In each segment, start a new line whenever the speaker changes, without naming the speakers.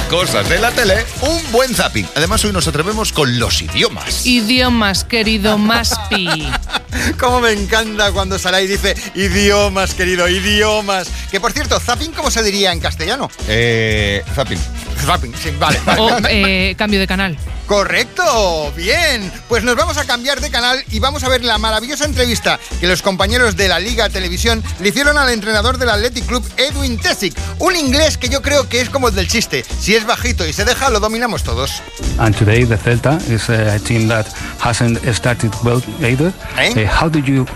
cosas de la tele, un buen zapping. Además, hoy nos atrevemos con los idiomas.
Idiomas, querido Maspi.
Cómo me encanta cuando Saray dice idiomas, querido, idiomas. Que por cierto, zapping, ¿cómo se diría en castellano?
Zapping.
Zapping, sí, vale.
O cambio de canal.
Correcto, bien. Pues nos vamos a cambiar de canal y vamos a ver la maravillosa entrevista que los compañeros de la Liga Televisión le hicieron al entrenador del Athletic Club, Edwin Tesic. Un inglés que yo creo que es como el del chiste. Si es bajito y se deja, lo dominamos todos.
And today the Celta is a team that hasn't started well either. How do you...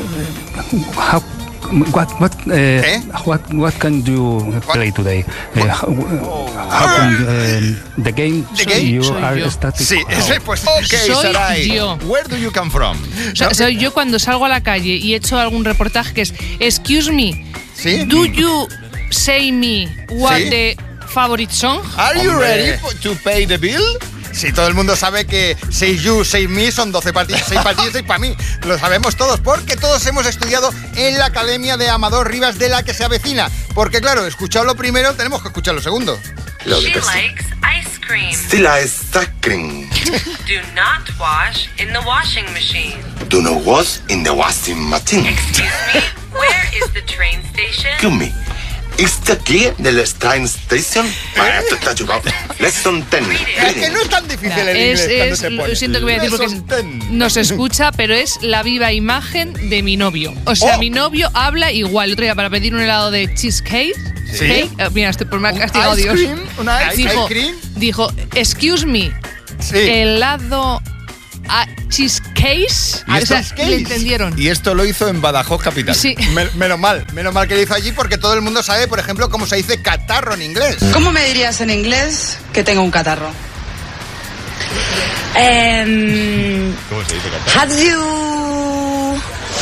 What can you play today? How can the game you are starting?
Sí, pues
soy Saray.
Yo.
Where do you come from?
Soy yo cuando salgo a la calle y he hecho algún reportaje que es excuse me,
¿sí?
Do you say me what the favorite song?
Are you ready to pay the bill?
Sí, todo el mundo sabe que 6 you, 6 me son 12 partidos, 6 partidos, 6 para mí. Lo sabemos todos porque todos hemos estudiado en la Academia de Amador Rivas de la que se avecina. Porque claro, escuchado lo primero, tenemos que escuchar lo segundo.
She likes ice cream.
Still ice cream.
Do not wash in the washing machine.
Do not wash in the washing machine.
Excuse me, where is the train station?
Excuse me. Is the key de la train station? Lesson 10.
Es que no es tan difícil el inglés cuando te pones.
Siento que voy a decir porque no se escucha, pero es la viva imagen de mi novio. O sea, mi novio habla igual. El otro día para pedir un helado de cheesecake.
¿Sí?
Mira, por me ha castigado Dios. Dijo, excuse me, helado cheesecake. O sea, le entendieron.
Y esto lo hizo en Badajoz capital.
Sí.
Menos mal que lo hizo allí porque todo el mundo sabe, por ejemplo, cómo se dice catarro en inglés.
¿Cómo me dirías en inglés que tengo un catarro?
¿Cómo se dice catarro?
Have you...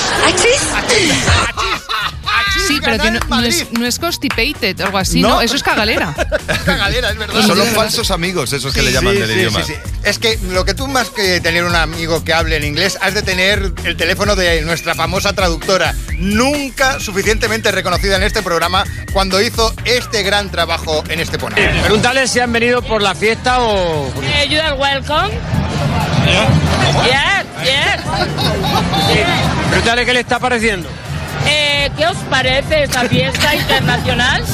Sí, pero que no es constipated o algo así, ¿no? Eso es cagalera.
Cagalera, es verdad.
Son los falsos amigos, esos que le llaman del idioma.
Sí. Es que lo que tú más que tener un amigo que hable en inglés, has de tener el teléfono de nuestra famosa traductora, nunca suficientemente reconocida en este programa, cuando hizo este gran trabajo en este poner.
Pregúntale si han venido por la fiesta o...
You are welcome. Yes.
Pregúntale qué le está pareciendo.
¿Qué os parece esta fiesta internacional?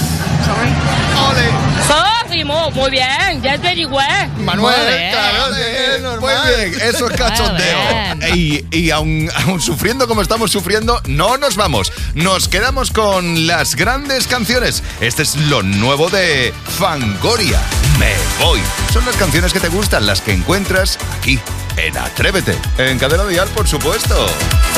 Sorry, muy bien, ya es very well.
Manuel, claro,
muy bien, eso es cachondeo. Y aun sufriendo como estamos sufriendo, no nos vamos. Nos quedamos con las grandes canciones. Este es lo nuevo de Fangoria. Me voy. Son las canciones que te gustan, las que encuentras aquí, en Atrévete. En Cadena Dial, por supuesto.